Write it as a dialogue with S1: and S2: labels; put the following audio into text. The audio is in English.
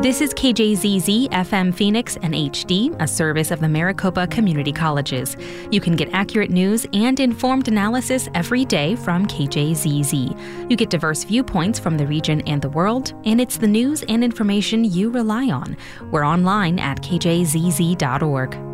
S1: This is KJZZ FM Phoenix and HD, a service of the Maricopa Community Colleges. You can get accurate news and informed analysis every day from KJZZ. You get diverse viewpoints from the region and the world, and it's the news and information you rely on. We're online at kjzz.org.